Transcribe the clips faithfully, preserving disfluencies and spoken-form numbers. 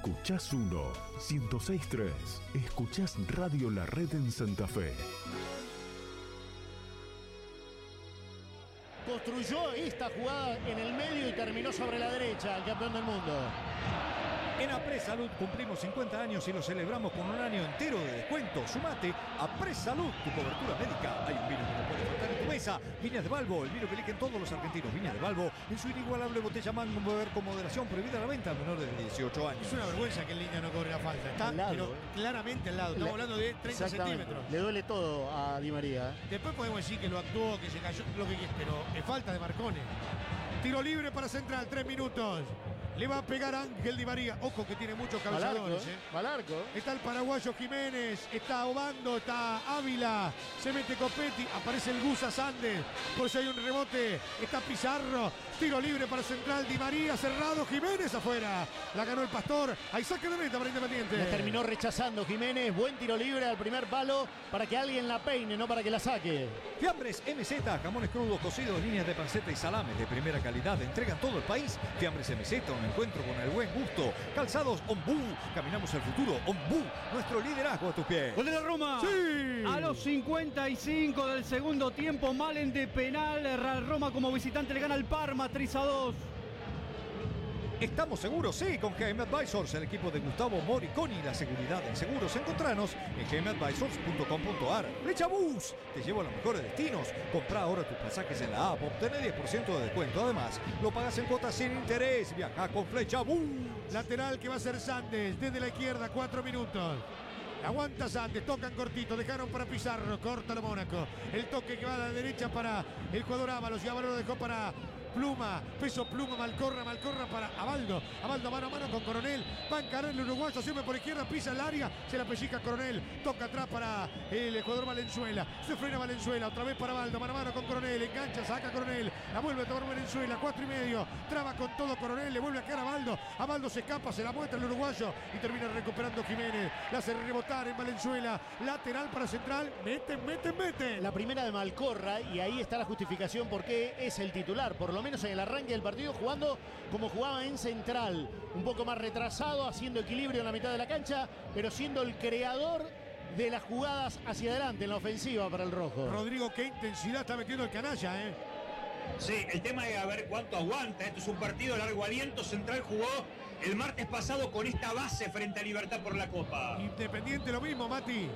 escuchás uno, ciento seis punto tres. Escuchás Radio La Red en Santa Fe. Construyó esta jugada en el medio y terminó sobre la derecha, el campeón del mundo. En Apresalud cumplimos cincuenta años y lo celebramos con un año entero de descuento. Sumate a Apresalud, tu cobertura médica. Hay un vino que no puede faltar en tu mesa. Viñas de Balbo, el vino que eligen todos los argentinos. Viñas de Balbo, en su inigualable botella Magnum, beber con moderación, prohibida la venta a menores de dieciocho años. Es una vergüenza que el niño no cobre la falta. Está Al lado, pero eh. claramente al lado. Estamos Le- hablando de treinta centímetros. Le duele todo a Di María. Después podemos decir que lo actuó, que se cayó, lo que quieras, pero es falta de Marcone. Tiro libre para Central, tres minutos. Le va a pegar Ángel Di María. Ojo que tiene muchos cabezadores. Malarco, ¿eh? Malarco. Está el paraguayo Jiménez, está Obando, está Ávila, se mete Copetti, aparece el Gusa Sández, por si hay un rebote, está Pizarro, tiro libre para Central, Di María, cerrado, Jiménez afuera, la ganó el Pastor, hay saque de meta para Independiente. La terminó rechazando Jiménez, buen tiro libre al primer palo para que alguien la peine, no para que la saque. Fiambres M Z, jamones crudos, cocidos, líneas de panceta y salames de primera calidad. Entregan todo el país. Fiambres M Z, un encuentro con el buen gusto. Calzados Ombú, caminamos el futuro. Ombú, nuestro liderazgo a tus pies. ¡Gol de la Roma! Sí. A los cincuenta y cinco del segundo tiempo, Malen de penal. La Roma como visitante le gana al Parma, tres a dos. ¿Estamos seguros? Sí, con G M Advisors, el equipo de Gustavo Moriconi, la seguridad en seguros. Encontranos en g m advisors punto com punto a r. Flechabús, te llevo a los mejores destinos. Compra ahora tus pasajes en la app, obtén diez por ciento de descuento. Además, lo pagas en cuotas sin interés. Viaja con Flechabús. Lateral que va a ser Sández, desde la izquierda, cuatro minutos. Aguanta Sández, tocan cortito, dejaron para Pizarro, corta lo Mónaco. El toque que va a la derecha para el jugador Ábalos y Ábalos lo dejó para Pluma, peso Pluma, Malcorra, Malcorra para Abaldo, Abaldo mano a mano con Coronel, va a encarar el uruguayo, siempre por izquierda, pisa el área, se la pellizca Coronel, toca atrás para el jugador Valenzuela, se frena Valenzuela, otra vez para Abaldo, mano a mano con Coronel, engancha, saca Coronel, la vuelve a tomar Valenzuela, cuatro y medio, traba con todo Coronel, le vuelve a quedar a Abaldo, Abaldo se escapa, se la muestra el uruguayo y termina recuperando Jiménez, la hace rebotar en Valenzuela, lateral para Central, meten, meten, meten. La primera de Malcorra, y ahí está la justificación por qué es el titular, por lo menos en el arranque del partido, jugando como jugaba en Central, un poco más retrasado, haciendo equilibrio en la mitad de la cancha, pero siendo el creador de las jugadas hacia adelante en la ofensiva para el rojo. Rodrigo, qué intensidad está metiendo el canalla, ¿eh? Sí, el tema es a ver cuánto aguanta. Esto es un partido de largo aliento. Central jugó el martes pasado con esta base frente a Libertad por la Copa. Independiente lo mismo, Mati.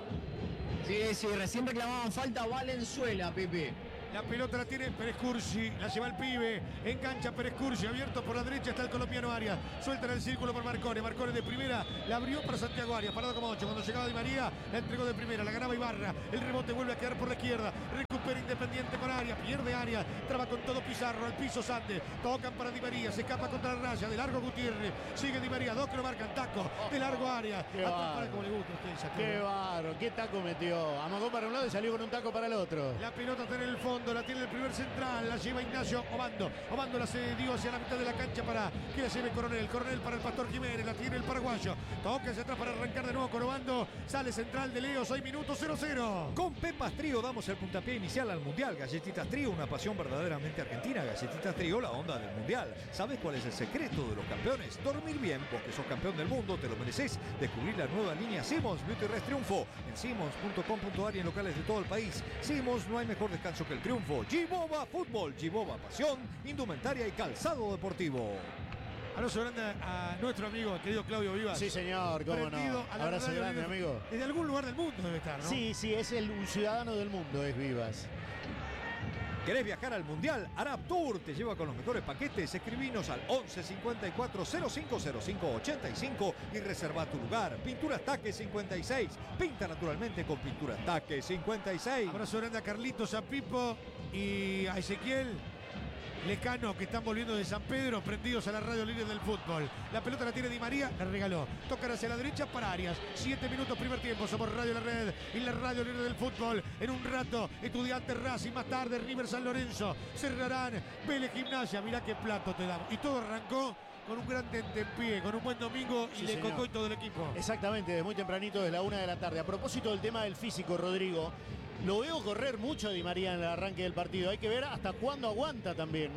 Sí, sí, recién reclamaban falta Valenzuela, Pepe. La pelota la tiene Pérez Cursi, la lleva el pibe, engancha Pérez Cursi, abierto por la derecha está el colombiano Arias, suelta en el círculo por Marcone, Marcone de primera, la abrió para Santiago Arias, parado como ocho, cuando llegaba Di María, la entregó de primera, la ganaba Ibarra, el rebote vuelve a quedar por la izquierda, recupera Independiente con Arias, pierde Arias, traba con todo Pizarro, al piso Sández, tocan para Di María, se escapa contra la raya, de largo Gutiérrez, sigue Di María, dos que lo marcan, taco, de largo Arias, Qué atrás como le gusta a usted, esa Qué tela. barro, qué taco metió. Amagó para un lado y salió con un taco para el otro. La pelota está en el fondo, la tiene el primer central, la lleva Ignacio Obando. Obando la cedió hacia la mitad de la cancha para que la lleve Coronel. Coronel para el Pastor Jiménez, la tiene el paraguayo. Toca hacia atrás para arrancar de nuevo con Obando. Sale central de Leo, seis minutos, cero cero. Con Pepas Trío damos el puntapié inicial al Mundial. Galletitas Trío, una pasión verdaderamente argentina. Galletitas Trío, la onda del Mundial. ¿Sabes cuál es el secreto de los campeones? Dormir bien, vos que sos campeón del mundo, te lo mereces. Descubrir la nueva línea Simmons Beauty Rest Triunfo en simmons punto com punto a r y en locales de todo el país. Simmons, no hay mejor descanso que el triunfo. Giboba Fútbol, Giboba Pasión, indumentaria y calzado deportivo. Abrazo grande a nuestro amigo, querido Claudio Vivas. Sí, señor, cómo Prendido no. a la Abrazo radio grande, Vivas. amigo. Desde algún lugar del mundo debe estar, ¿no? Sí, sí, es el, un ciudadano del mundo, es Vivas. ¿Querés viajar al Mundial? Arab Tour te lleva con los mejores paquetes. Escribinos al once cincuenta y cuatro cero cinco cero cinco ochenta y cinco y reserva tu lugar. Pinturas Taque cincuenta y seis. Pinta naturalmente con Pinturas Taque cincuenta y seis. Abrazo grande a Carlitos, a Pipo y a Ezequiel Lecano, que están volviendo de San Pedro, prendidos a la radio líder del fútbol. La pelota la tiene Di María, la regaló. Tocan hacia la derecha para Arias. Siete minutos primer tiempo, somos Radio La Red y la radio líder del fútbol. En un rato, Estudiantes Racing, más tarde River San Lorenzo. Cerrarán Vélez Gimnasia, mirá qué plato te damos. Y todo arrancó con un gran tentempié, con un buen domingo y Sí, le señor. cocó y todo el equipo. Exactamente, desde muy tempranito, desde la una de la tarde. A propósito del tema del físico, Rodrigo, lo veo correr mucho a Di María en el arranque del partido. Hay que ver hasta cuándo aguanta también, ¿no?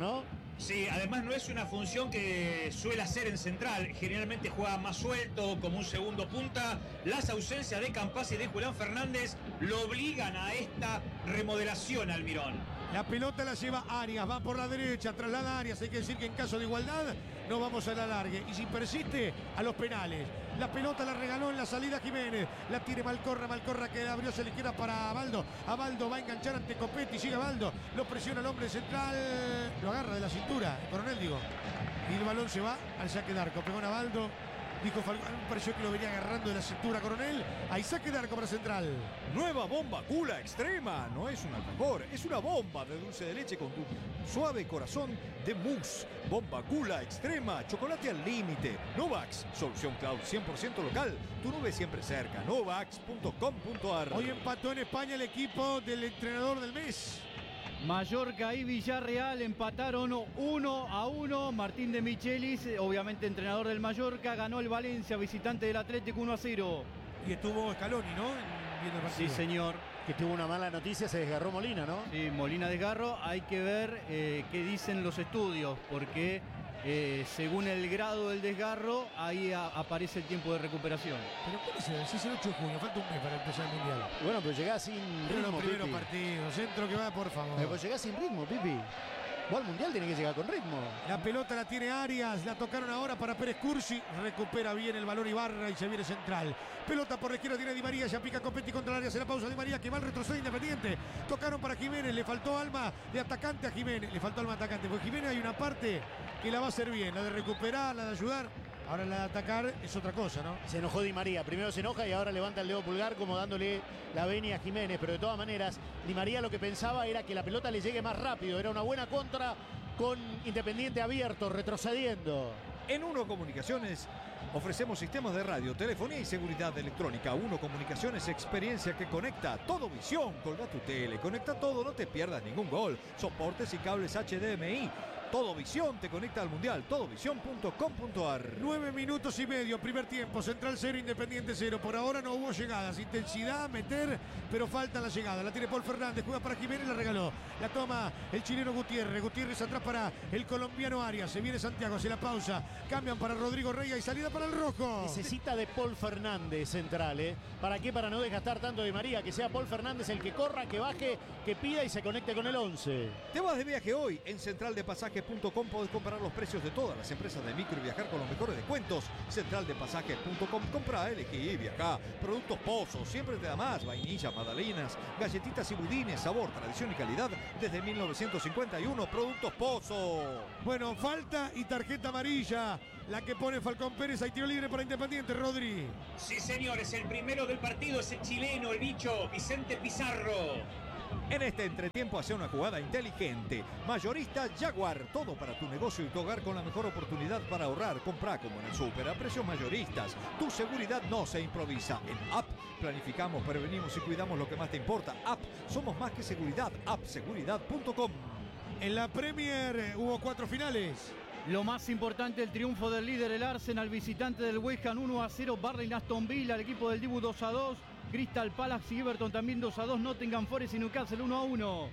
Sí, además no es una función que suele hacer en central, generalmente juega más suelto, como un segundo punta. Las ausencias de Campas y de Julián Fernández lo obligan a esta remodelación, Almirón. La pelota la lleva Arias, va por la derecha, traslada a Arias. Hay que decir que en caso de igualdad no vamos a la largue. Y si persiste, a los penales. La pelota la regaló en la salida Jiménez. La tiene Malcorra, Malcorra que abrió, se le queda para Abaldo. Abaldo va a enganchar ante Copetti, sigue Abaldo. Lo presiona el hombre central, lo agarra de la cintura, el coronel digo. Y el balón se va al saque de arco. Pegó en Abaldo. Dijo Falcón, me pareció que lo venía agarrando de la cintura, coronel. Ahí saque de arco para central. Nueva bomba Cula Extrema. No es un alfajor, es una bomba de dulce de leche con tu suave corazón de mousse. Bomba Cula Extrema, chocolate al límite. Novax, solución cloud cien por ciento local. Tu nube siempre cerca. Novax punto com punto ar. Hoy empató en España el equipo del entrenador del mes. Mallorca y Villarreal empataron uno a uno. Martín de Michelis, obviamente entrenador del Mallorca, ganó el Valencia, visitante del Atlético, uno a cero. Y estuvo Scaloni, ¿no? Viendo el partido. Sí, señor. Que tuvo una mala noticia, se desgarró Molina, ¿no? Sí, Molina desgarro. Hay que ver eh, qué dicen los estudios, porque eh, según el grado del desgarro, ahí a, aparece el tiempo de recuperación. Pero ¿cuál es el? Si es el ocho de junio, falta un mes para empezar el Mundial. Bueno, pero llegás sin Pero ritmo, los primeros Pipi. partidos, centro que va, por favor. Pero llegás sin ritmo, Pipi. Vos al Mundial tenés que llegar con ritmo. La pelota la tiene Arias, la tocaron ahora para Pérez Cursi, recupera bien el balón Ibarra y se viene central. Pelota por la izquierda tiene Di María, ya pica Copetti contra el área, se la pausa Di María que va al retroceso Independiente. Tocaron para Jiménez, le faltó alma de atacante a Jiménez, le faltó alma atacante, porque Jiménez hay una parte que la va a hacer bien, la de recuperar, la de ayudar. Ahora la de atacar es otra cosa, ¿no? Se enojó Di María, primero se enoja y ahora levanta el dedo pulgar como dándole la venia a Jiménez, pero de todas maneras Di María lo que pensaba era que la pelota le llegue más rápido, era una buena contra con Independiente abierto, retrocediendo. En Uno Comunicaciones ofrecemos sistemas de radio, telefonía y seguridad electrónica. Uno Comunicaciones, experiencia que conecta. Todo Visión, colga tu tele, conecta todo, no te pierdas ningún gol. Soportes y cables H D M I. Todo Visión te conecta al Mundial. Todovisión punto com punto ar. Nueve minutos y medio, primer tiempo, Central cero, Independiente cero. Por ahora no hubo llegadas, intensidad, meter, pero falta la llegada. La tiene Paul Fernández, juega para Jiménez, la regaló. La toma el chileno Gutiérrez, Gutiérrez atrás para el colombiano Arias. Se viene Santiago, hace la pausa, cambian para Rodrigo Reyes y salida para el rojo. Necesita de Paul Fernández central, ¿eh? ¿Para qué? Para no desgastar tanto de María, que sea Paul Fernández el que corra, que baje, que pida y se conecte con el once. Te vas de viaje hoy. En central de pasajes punto com podés comparar los precios de todas las empresas de micro y viajar con los mejores descuentos. central de pasajes punto com, compra, elegí y viajá. Productos Pozos, siempre te da más. Vainilla, magdalenas, galletitas y budines, sabor, tradición y calidad desde mil novecientos cincuenta y uno. Productos Pozo. Bueno, falta y tarjeta amarilla. La que pone Falcón Pérez, hay tiro libre para Independiente, Rodri. Sí, señores, el primero del partido es el chileno, el bicho, Vicente Pizarro. En este entretiempo hace una jugada inteligente. Mayorista Jaguar, todo para tu negocio y tu hogar con la mejor oportunidad para ahorrar. Comprá como en el súper a precios mayoristas. Tu seguridad no se improvisa. En App planificamos, prevenimos y cuidamos lo que más te importa. App, somos más que seguridad. app seguridad punto com. En la Premier eh, hubo cuatro finales. Lo más importante, el triunfo del líder, el Arsenal, visitante del West Ham uno a cero, Burnley Aston Villa, el equipo del Dibu dos a dos, Crystal Palace y Everton también dos a dos, Nottingham Forest y Newcastle uno a uno.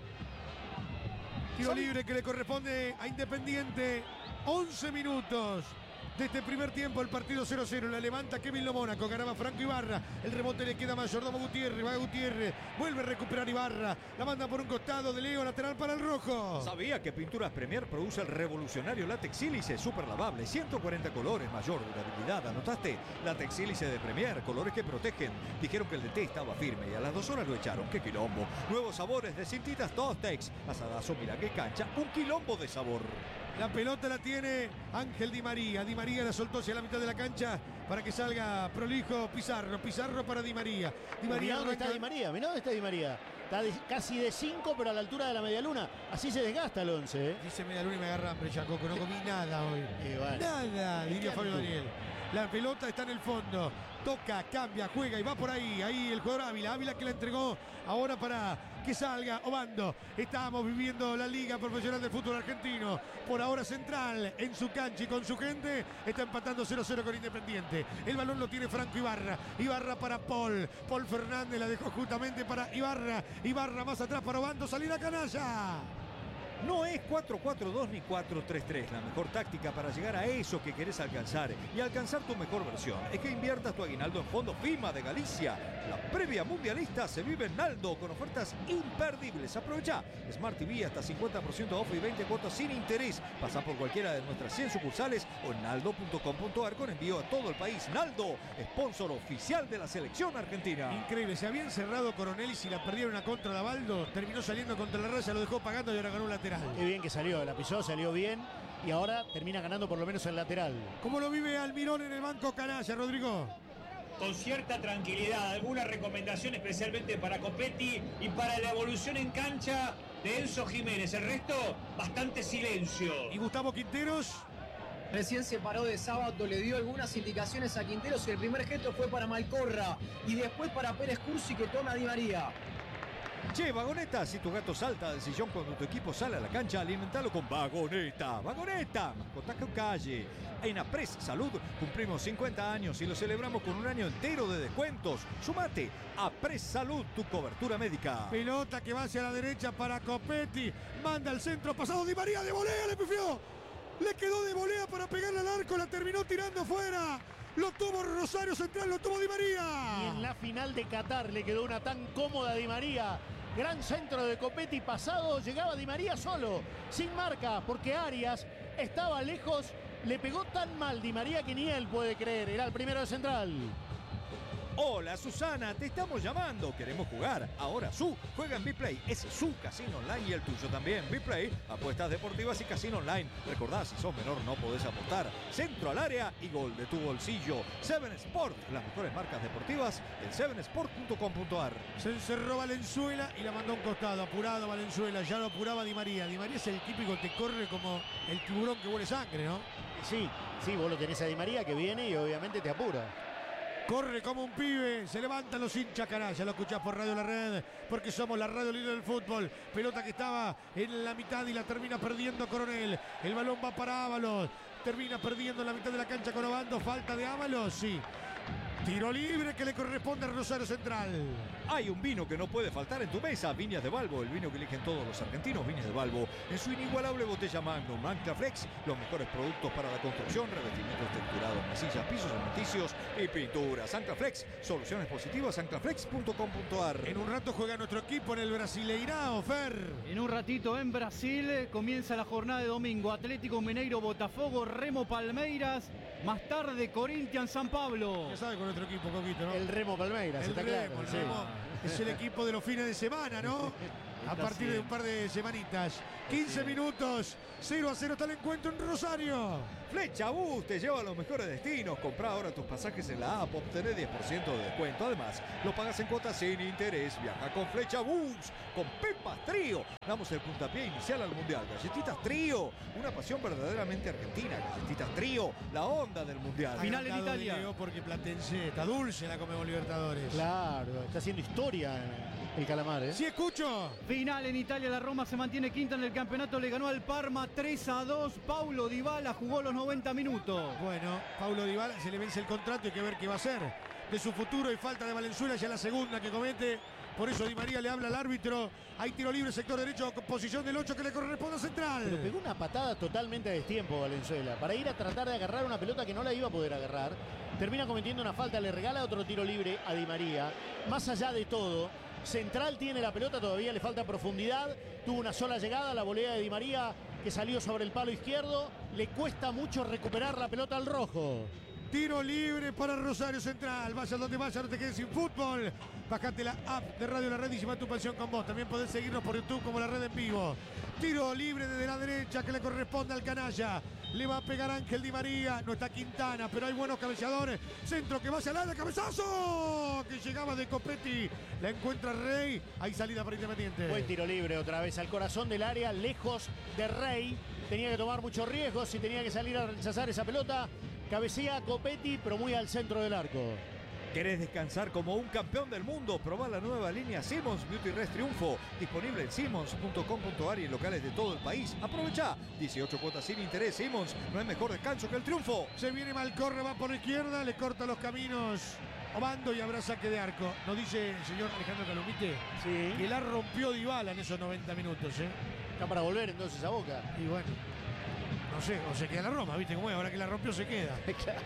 Tiro libre que le corresponde a Independiente. once minutos de este primer tiempo, el partido cero cero. La levanta Kevin Lo Mónaco, ganaba Franco Ibarra. El rebote le queda a Mayordomo Gutiérrez. Va Gutiérrez, vuelve a recuperar Ibarra. La manda por un costado de Leo, lateral para el rojo. ¿Sabía que Pinturas Premier produce el revolucionario látex sílice super lavable? ciento cuarenta colores, mayor durabilidad. ¿Anotaste? Látex sílice de Premier, colores que protegen. Dijeron que el D T estaba firme y a las dos horas lo echaron. ¡Qué quilombo! Nuevos sabores de cintitas Tostex. Asadazo, mira qué cancha. Un quilombo de sabor. La pelota la tiene Ángel Di María. Di María la soltó hacia la mitad de la cancha para que salga prolijo Pizarro. Pizarro para Di María. Di María Mirá dónde arranca... está Di María, mirá dónde está Di María. Está de, casi de cinco, pero a la altura de la medialuna. Así se desgasta el once, ¿eh? Dice Medialuna y me agarra hambre, Chacoco. No comí nada hoy. Y bueno. Nada, diría Fabio Daniel. La pelota está en el fondo. Toca, cambia, juega y va por ahí. Ahí el jugador Ávila. Ávila que la entregó ahora para que salga Obando. Estamos viviendo la Liga Profesional del Fútbol Argentino. Por ahora Central en su cancha y con su gente. Está empatando cero cero con Independiente. El balón lo tiene Franco Ibarra. Ibarra para Paul. Paul Fernández la dejó justamente para Ibarra. Ibarra más atrás para Obando. Salida canalla. No es cuatro cuatro dos ni cuatro tres tres. La mejor táctica para llegar a eso que querés alcanzar y alcanzar tu mejor versión es que inviertas tu aguinaldo en Fondo FIMA de Galicia. La previa mundialista se vive en Naldo con ofertas imperdibles. Aprovecha Smart T V hasta cincuenta por ciento off y veinte cuotas sin interés. Pasa por cualquiera de nuestras cien sucursales o en naldo punto com punto ar con envío a todo el país. Naldo, sponsor oficial de la selección argentina. Increíble, se había encerrado Coronel y si la perdieron a contra de Abaldo, terminó saliendo contra la raya, lo dejó pagando y ahora ganó un lateral. Qué bien que salió, la pisó, salió bien y ahora termina ganando por lo menos el lateral. ¿Cómo lo vive Almirón en el banco canalla, Rodrigo? Con cierta tranquilidad, alguna recomendación especialmente para Copetti y para la evolución en cancha de Enzo Jiménez. El resto, bastante silencio. ¿Y Gustavo Quinteros? Recién se paró de sábado, le dio algunas indicaciones a Quinteros y el primer gesto fue para Malcorra y después para Pérez Cursi que toma a Di María. Che, Vagoneta, si tu gato salta del sillón cuando tu equipo sale a la cancha, alimentalo con Vagoneta. Vagoneta, mascota con calle. En Apres Salud cumplimos cincuenta años y lo celebramos con un año entero de descuentos. Sumate a Apres Salud, tu cobertura médica. Pelota que va hacia la derecha para Copetti. Manda al centro, pasado Di María de volea, le pifió. Le quedó de volea para pegarle al arco, la terminó tirando fuera. Lo tuvo Rosario Central, lo tuvo Di María. Y en la final de Qatar le quedó una tan cómoda a Di María. Gran centro de Copetti pasado, llegaba Di María solo, sin marca, porque Arias estaba lejos. Le pegó tan mal Di María que ni él puede creer. Era el primero de Central. Hola Susana, te estamos llamando, queremos jugar. Ahora Su juega en Biplay, es su casino online y el tuyo también. Biplay, apuestas deportivas y casino online. Recordá, si sos menor no podés apostar. Centro al área y gol de tu bolsillo. Seven Sport, las mejores marcas deportivas en seven sport punto com punto ar. Se encerró Valenzuela y la mandó a un costado. Apurado Valenzuela, ya lo apuraba Di María. Di María es el típico que corre como el tiburón que huele sangre, ¿no? Sí, sí, vos lo tenés a Di María que viene y obviamente te apura. Corre como un pibe, se levantan los hinchas canalla, lo escuchás por Radio La Red, porque somos la radio líder del fútbol. Pelota que estaba en la mitad y la termina perdiendo Coronel. El balón va para Ábalos, termina perdiendo en la mitad de la cancha con Obando, falta de Ábalos, sí. Tiro libre que le corresponde a Rosario Central. Hay un vino que no puede faltar en tu mesa, Viñas de Balbo, el vino que eligen todos los argentinos, Viñas de Balbo, en su inigualable botella Magnum, Anclaflex, los mejores productos para la construcción, revestimientos texturados, mesillas, pisos cementicios y pinturas. Anclaflex, soluciones positivas, anclaflex punto com punto ar. En un rato juega nuestro equipo en el Brasileirao, Fer. En un ratito en Brasil comienza la jornada de domingo. Atlético Mineiro, Botafogo, Remo Palmeiras. Más tarde Corinthians, San Pablo. Ya sabe con nuestro equipo, Coquito, ¿no? El Remo Palmeiras, El está Remo, claro. el Sí. Remo es el equipo de los fines de semana, ¿no? A partir de un par de semanitas. quince minutos, cero a cero está el encuentro en Rosario. Flecha Bus te lleva a los mejores destinos. Comprá ahora tus pasajes en la app, obtener diez por ciento de descuento. Además, lo pagas en cuotas sin interés. Viaja con Flecha Bus, con Pepas Trío. Damos el puntapié inicial al Mundial. Galletitas Trío, una pasión verdaderamente argentina. Galletitas Trío, la onda del Mundial. Final en Agrandado Italia. Leo porque Platense está dulce la Conmebol Libertadores. Claro, está haciendo historia el calamar, ¿eh? Sí, escucho. Final en Italia, la Roma se mantiene quinta en el campeonato, le ganó al Parma tres a dos. Paulo Dybala jugó los noventa minutos. Bueno, Paulo Dybala se le vence el contrato, hay que ver qué va a hacer de su futuro y falta de Valenzuela, ya la segunda que comete. Por eso Di María le habla al árbitro. Hay tiro libre, sector derecho, posición del ocho que le corresponde a Central. Pero pegó una patada totalmente a destiempo Valenzuela para ir a tratar de agarrar una pelota que no la iba a poder agarrar. Termina cometiendo una falta, le regala otro tiro libre a Di María. Más allá de todo, Central tiene la pelota, todavía le falta profundidad. Tuvo una sola llegada, la volea de Di María que salió sobre el palo izquierdo. Le cuesta mucho recuperar la pelota al rojo. Tiro libre para Rosario Central. Vaya donde vaya, no te quedes sin fútbol. Bajate la app de Radio La Red y lleva tu pasión con vos. También podés seguirnos por YouTube como La Red en Vivo. Tiro libre desde la derecha que le corresponde al canalla. Le va a pegar Ángel Di María. No está Quintana, pero hay buenos cabeceadores. Centro que va hacia el área. ¡Cabezazo! Que llegaba de Copetti. La encuentra Rey. Hay salida para Independiente. Buen tiro libre otra vez al corazón del área, lejos de Rey. Tenía que tomar muchos riesgos y tenía que salir a rechazar esa pelota. Cabecea a Copetti, pero muy al centro del arco. ¿Querés descansar como un campeón del mundo? Probá la nueva línea Simmons Beauty Rest Triunfo, disponible en simmons punto com punto ar y en locales de todo el país. Aprovecha, dieciocho cuotas sin interés. Simmons, no hay mejor descanso que el triunfo. Se viene Malcorra, va por la izquierda, le corta los caminos Obando y habrá saque de arco. Nos dice el señor Alejandro Calumite Sí. que la rompió Dybala en esos noventa minutos, ¿eh? Está para volver entonces a Boca. Y bueno, no sé, o se queda la Roma, ¿viste cómo es? Ahora que la rompió se queda. Claro.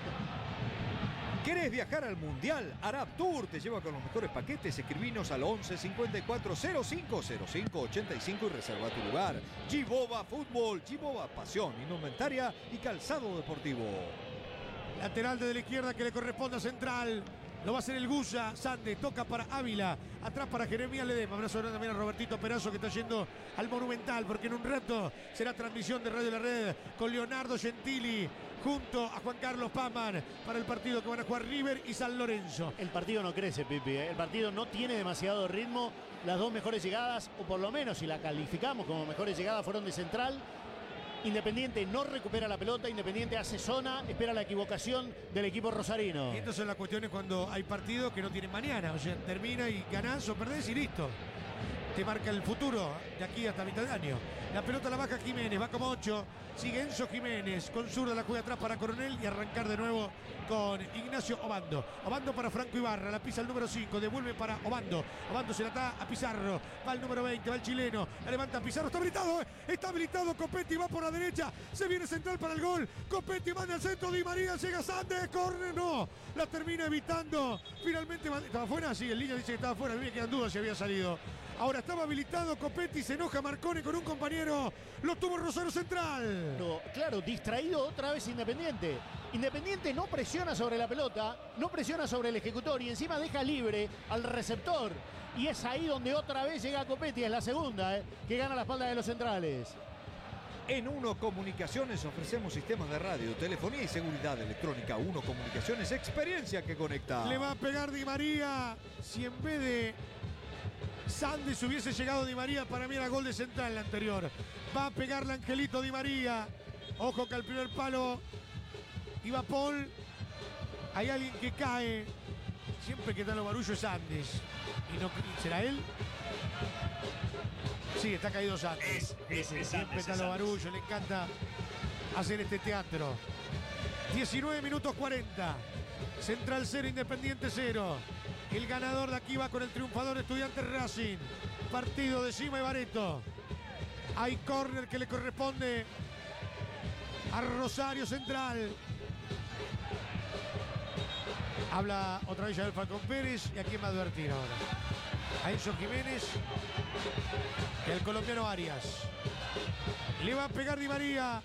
¿Querés viajar al Mundial? Arab Tour te lleva con los mejores paquetes. Escribinos al once cincuenta y cuatro cero cinco cero cinco ochenta y cinco y reserva tu lugar. Giboba Fútbol, Giboba Pasión, indumentaria y calzado deportivo. Lateral desde la izquierda que le corresponde a Central. Lo va a hacer el Guya. Sande toca para Ávila. Atrás para Jeremías Ledesma. Abrazo grande también a Robertito Perazo que está yendo al Monumental. Porque en un rato será transmisión de Radio La Red con Leonardo Gentili junto a Juan Carlos Pazman para el partido que van a jugar River y San Lorenzo. El partido no crece, Pipi. ¿eh? El partido no tiene demasiado ritmo. Las dos mejores llegadas, o por lo menos si la calificamos como mejores llegadas, fueron de Central. Independiente no recupera la pelota, Independiente hace zona, espera la equivocación del equipo rosarino. Y estas son las cuestiones cuando hay partidos que no tienen mañana. O sea, termina y ganás o perdés y listo. Te marca el futuro de aquí hasta mitad de año. La pelota la baja Jiménez, va como ocho. Sigue Enzo Jiménez, con zurda la juega atrás para Coronel y arrancar de nuevo con Ignacio Obando. Obando para Franco Ibarra, la pisa el número cinco, devuelve para Obando. Obando se la da a Pizarro, va el número veinte, va el chileno, la levanta Pizarro, está habilitado, ¿eh? Está habilitado Copetti, va por la derecha, se viene Central para el gol. Copetti manda al centro, Di María, llega Sández, corre, no, la termina evitando. Finalmente, ¿estaba fuera? Sí, el línea dice que estaba fuera, a mí me quedan dudas si había salido. Ahora estaba habilitado Copetti, se enoja Marcone con un compañero, lo tuvo Rosario Central. Pero, claro, distraído otra vez Independiente. Independiente no presiona sobre la pelota, no presiona sobre el ejecutor y encima deja libre al receptor. Y es ahí donde otra vez llega Copetti, es la segunda, eh, que gana la espalda de los centrales. En Uno Comunicaciones ofrecemos sistemas de radio, telefonía y seguridad electrónica. Uno Comunicaciones, experiencia que conecta. Le va a pegar Di María, si en vez de Sandes hubiese llegado Di María, para mí era gol de Central el anterior. Va a pegarle Angelito Di María. Ojo que al primer palo iba Paul. Hay alguien que cae. Siempre que está en los barullos es Sandes. ¿Y no, ¿será él? Sí, está caído Sandes. Es, es, es Siempre está en los barullos. Le encanta hacer este teatro. diecinueve minutos cuarenta. Central cero, Independiente cero. El ganador de aquí va con el triunfador Estudiantes Racing. Partido de Cima y Bareto. Hay córner que le corresponde a Rosario Central. Habla otra vez Abel Falcón Pérez. ¿Y a quién va a advertir ahora? A Enzo Jiménez y al colombiano Arias. Le va a pegar Di María.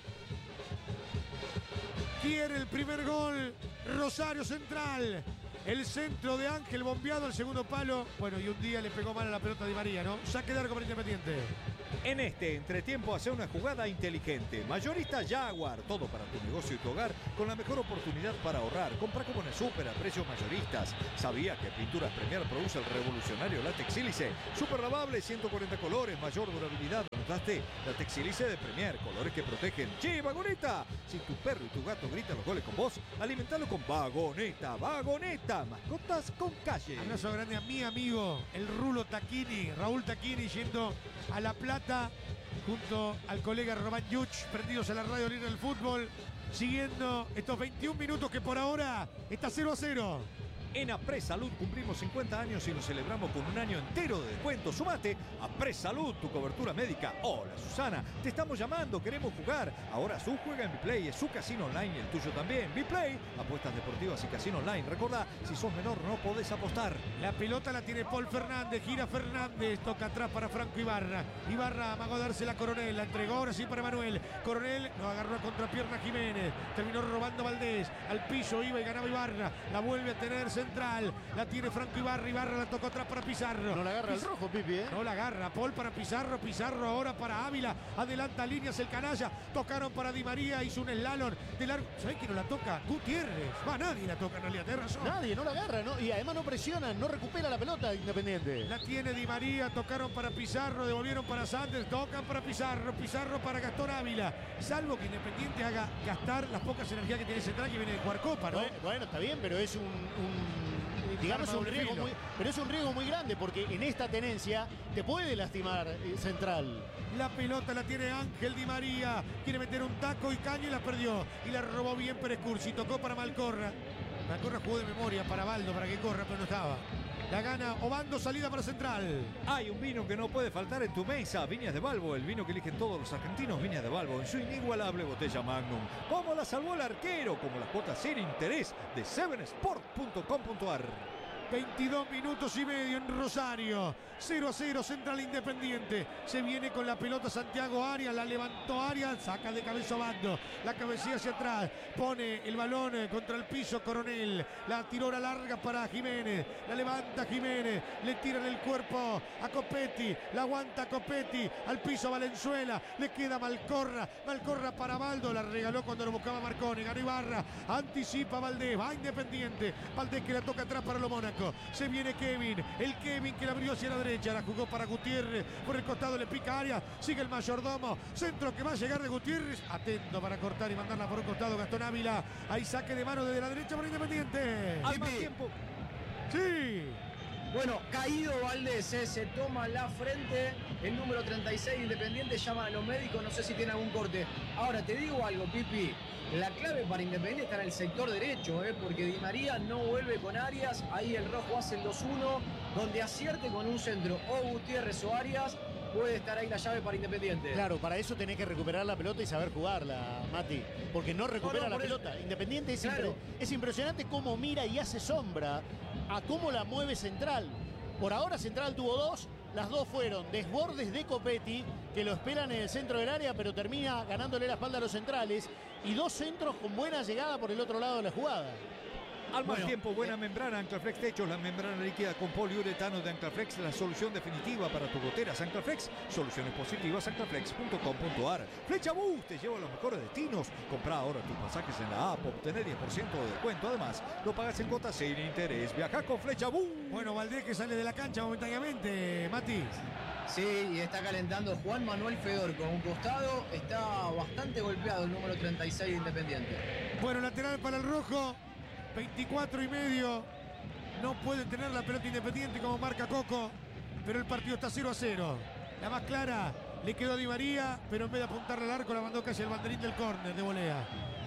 Quiere el primer gol Rosario Central. El centro de Ángel bombeado al segundo palo. Bueno, y un día le pegó mal a la pelota Di María, ¿no? Saque de arco para Independiente. En este entretiempo hace una jugada inteligente. Mayorista Jaguar, todo para tu negocio y tu hogar con la mejor oportunidad para ahorrar. Compra como en el súper a precios mayoristas. ¿Sabía que Pinturas Premier produce el revolucionario látex sílice? Súper lavable, ciento cuarenta colores, mayor durabilidad. ¿Notaste? Látex sílice de Premier, colores que protegen. ¡Che, vagoneta! Si tu perro y tu gato gritan los goles con vos, alimentalo con Vagoneta. Vagoneta, mascotas con calle. Abrazo grande a mi amigo, el Rulo Tacchini, Raúl Tacchini, yendo a La Plata junto al colega Román Yuch, prendidos a la radio libre del fútbol, siguiendo estos veintiún minutos que por ahora está cero a cero. En APRESalud cumplimos cincuenta años y lo celebramos con un año entero de descuento. Sumate a APRESalud, tu cobertura médica. Hola Susana, te estamos llamando, queremos jugar. Ahora su juega en Biplay, es su casino online y el tuyo también. Biplay, apuestas deportivas y casino online. Recordá, si sos menor no podés apostar. La pelota la tiene Paul Fernández, gira Fernández, toca atrás para Franco Ibarra. Ibarra amagó a dársela a Coronel, la entregó ahora sí para Manuel. Coronel lo agarró a contrapierna Jiménez, terminó robando Valdés. Al piso iba y ganaba Ibarra, la vuelve a tener Central, la tiene Franco Ibarra, Ibarra la tocó atrás para Pizarro. No la agarra el rojo, Pipi, ¿eh? No la agarra, Paul para Pizarro, Pizarro ahora para Ávila, adelanta líneas el canalla, tocaron para Di María, hizo un slalom de largo. ¿Sabés quién no la toca? Gutiérrez. Va, nadie la toca en realidad, tenés razón. Nadie, no la agarra, ¿no? Y además no presionan, no recupera la pelota Independiente. La tiene Di María, tocaron para Pizarro, devolvieron para Sanders, tocan para Pizarro, Pizarro para Gastón Ávila. Salvo que Independiente haga gastar las pocas energías que tiene Central, que viene de jugar Copa, ¿no? Bueno, bueno, está bien, pero es un, un digamos un riesgo muy, pero es un riesgo muy grande porque en esta tenencia te puede lastimar eh, Central. La pelota la tiene Ángel Di María, quiere meter un taco y caño y la perdió. Y la robó bien Pérez Cursi, tocó para Malcorra. Malcorra jugó de memoria para Baldo, para que corra, pero no estaba. La gana Obando, salida para Central. Hay un vino que no puede faltar en tu mesa. Viñas de Balbo, el vino que eligen todos los argentinos. Viñas de Balbo en su inigualable botella Magnum. Como la salvó el arquero, como las cuotas sin interés de seven sport punto com punto ar. veintidós minutos y medio en Rosario. cero a cero Central Independiente. Se viene con la pelota Santiago Arias. La levantó Arias. Saca de cabeza Obando. La cabecilla hacia atrás. Pone el balón contra el piso Coronel. La tiró la larga para Jiménez. La levanta Jiménez. Le tira en el cuerpo a Copetti. La aguanta Copetti. Al piso Valenzuela. Le queda Malcorra. Malcorra para Baldo. La regaló cuando lo buscaba Marconi. Ganó Ibarra. Anticipa Valdés. Va Independiente. Valdés que la toca atrás para lo Mónaco. Se viene Kevin, el Kevin que la abrió hacia la derecha, la jugó para Gutiérrez, por el costado le pica Arias, sigue el mayordomo, centro que va a llegar de Gutiérrez, atento para cortar y mandarla por un costado Gastón Ávila, hay saque de mano desde la derecha para Independiente. Al más tiempo. Sí. Bueno, caído Valdés, eh, se toma la frente, el número treinta y seis Independiente llama a los médicos, no sé si tiene algún corte. Ahora te digo algo, Pipi, la clave para Independiente está en el sector derecho, eh, porque Di María no vuelve con Arias, ahí el rojo hace el dos uno, donde acierte con un centro o Gutiérrez o Arias, puede estar ahí la llave para Independiente. Claro, para eso tenés que recuperar la pelota y saber jugarla, Mati, porque no recupera No, no, la por pelota. eso. Independiente es, Claro. impre- es impresionante cómo mira y hace sombra a cómo la mueve Central. Por ahora Central tuvo dos, las dos fueron desbordes de Copetti, que lo esperan en el centro del área, pero termina ganándole la espalda a los centrales, y dos centros con buena llegada por el otro lado de la jugada. Al más Bueno, tiempo, buena eh, membrana Anclaflex Techos, la membrana líquida con poliuretano de Anclaflex, la solución definitiva para tus goteras. Anclaflex, soluciones positivas, anclaflex punto com punto ar. Flecha Bus te lleva a los mejores destinos. Comprá ahora tus pasajes en la app, obtener diez por ciento de descuento. Además, lo pagas en cuotas sin interés. Viaja con Flecha Bus. Bueno, Valdés que sale de la cancha momentáneamente, Mati. Sí, y está calentando Juan Manuel Fedor con un costado, está bastante golpeado el número treinta y seis de Independiente. Bueno, lateral para el rojo, veinticuatro y medio. No puede tener la pelota Independiente como marca Coco, pero el partido está cero a cero. La más clara le quedó a Di María, pero en vez de apuntarle al arco la mandó casi el banderín del córner de volea.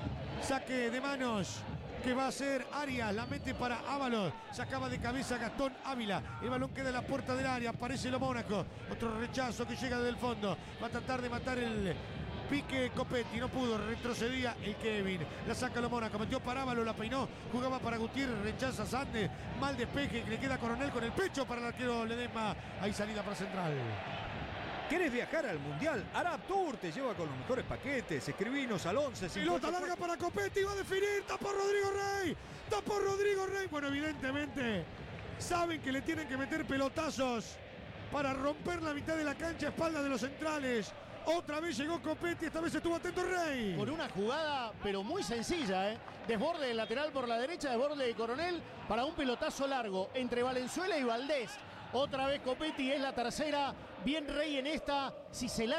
Saque de manos que va a hacer Arias, la mete para Ábalos, sacaba de cabeza Gastón Ávila, el balón queda en la puerta del área, aparece lo Mónaco, otro rechazo que llega desde el fondo, va a tratar de matar el pique Copetti, no pudo, retrocedía el Kevin, la saca lo Mónaco, metió para Ábalos, la peinó, jugaba para Gutiérrez, rechaza Sández, mal despeje, que le queda Coronel con el pecho para el arquero Ledesma, hay salida para Central. ¿Quieres viajar al Mundial? Arab Tour te lleva con los mejores paquetes. Escribinos al once. Pelota larga para Copetti, va a definir, tapó Rodrigo Rey, tapó Rodrigo Rey. Bueno, evidentemente saben que le tienen que meter pelotazos para romper la mitad de la cancha a espalda de los centrales. Otra vez llegó Copetti, esta vez estuvo atento Rey. Por una jugada, pero muy sencilla, ¿eh? Desborde del lateral por la derecha, desborde de Coronel para un pelotazo largo entre Valenzuela y Valdés. Otra vez Copetti, es la tercera. Bien Rey en esta. Si se la